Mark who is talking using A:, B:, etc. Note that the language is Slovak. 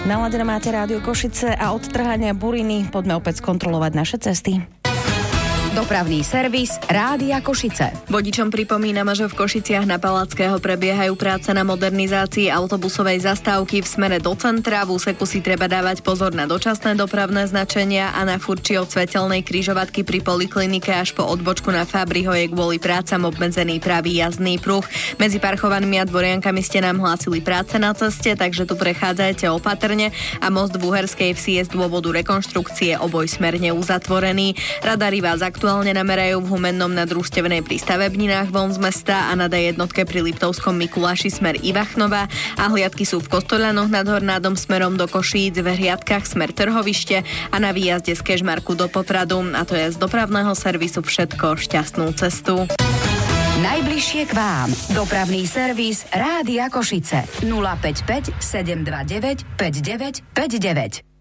A: Naladené máte Rádio Košice a od trhania buriny poďme opäť skontrolovať naše cesty.
B: Dopravný servis Rádia Košice.
C: Vodičom pripomíname, že v Košiciach na Palackého prebiehajú práce na modernizácii autobusovej zastávky v smere do centra. V úseku si treba dávať pozor na dočasné dopravné značenia a na furči od svetelnej križovatky pri poliklinike až po odbočku na Fabriho je kvôli prácam obmedzený pravý jazdný pruh. Medzi Parchovanmi a Dvoriankami ste nám hlásili práce na ceste, takže tu prechádzajte opatrne a most v Uherskej Vsi je z dôvodu rekonštrukcie obojsmerne uzatvorený. Radary vás aktuálne namerajú v Humennom na družstevnej pri Stavebninách von z mesta a na D1 pri Liptovskom Mikuláši smer Ivachnova a hliadky sú v Kostoľanoch nad Hornádom smerom do Košíc, v Hriadkach smer Trhovište a na výjazde z Kežmarku do Popradu. A to je z dopravného servisu všetko. Šťastnú cestu.
B: Najbližšie k vám. Dopravný servis Rádia Košice 055 729 5959.